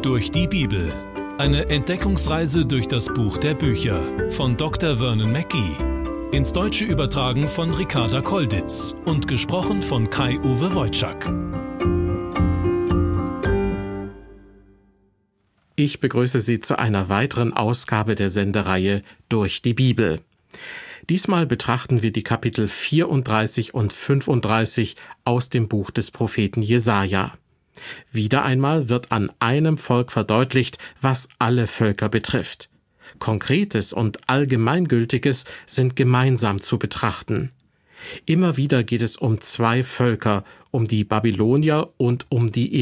Durch die Bibel. Eine Entdeckungsreise durch das Buch der Bücher von Dr. Vernon Mackey. Ins Deutsche übertragen von Ricarda Kolditz und gesprochen von Kai-Uwe Wojczak. Ich begrüße Sie zu einer weiteren Ausgabe der Sendereihe Durch die Bibel. Diesmal betrachten wir die Kapitel 34 und 35 aus dem Buch des Propheten Jesaja. Wieder einmal wird an einem Volk verdeutlicht, was alle Völker betrifft. Konkretes und Allgemeingültiges sind gemeinsam zu betrachten. Immer wieder geht es um zwei Völker, um die Babylonier und um die